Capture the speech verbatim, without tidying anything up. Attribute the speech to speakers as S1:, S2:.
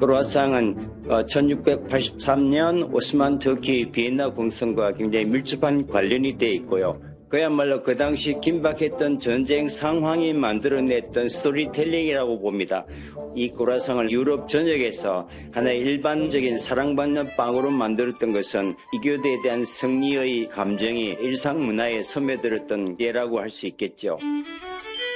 S1: 크루아상은 천육백팔십삼 년 오스만 터키 비엔나 공성과 굉장히 밀접한 관련이 되어 있고요. 그야말로 그 당시 긴박했던 전쟁 상황이 만들어냈던 스토리텔링이라고 봅니다. 이 크루아상을 유럽 전역에서 하나의 일반적인 사랑받는 빵으로 만들었던 것은 이교대에 대한 승리의 감정이 일상 문화에 스며들었던 예라고 할 수 있겠죠.